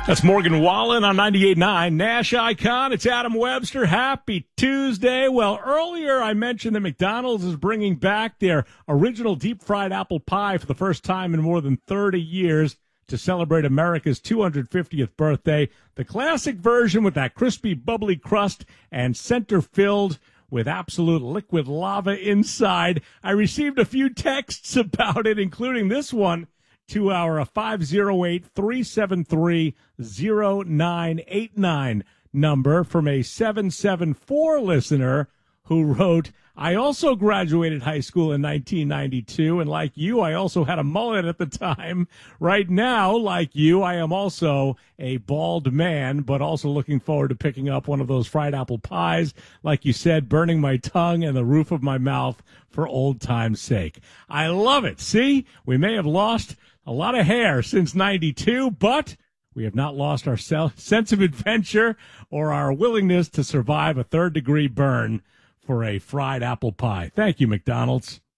That's Morgan Wallen on 98.9 Nash Icon. It's Adam Webster. Happy Tuesday. Well, earlier I mentioned that McDonald's is bringing back their original deep-fried apple pie for the first time in more than 30 years to celebrate America's 250th birthday. The classic version with that crispy, bubbly crust and center filled with absolute liquid lava inside. I received a few texts about it, including this one, to our 508-373-0989 number from a 774 listener who wrote, I also graduated high school in 1992, and like you, I also had a mullet at the time. Right now, like you, I am also a bald man, but also looking forward to picking up one of those fried apple pies, like you said, burning my tongue and the roof of my mouth for old time's sake. I love it. See, we may have lost a lot of hair since 92, but we have not lost our sense of adventure or our willingness to survive a third-degree burn for a fried apple pie. Thank you, McDonald's.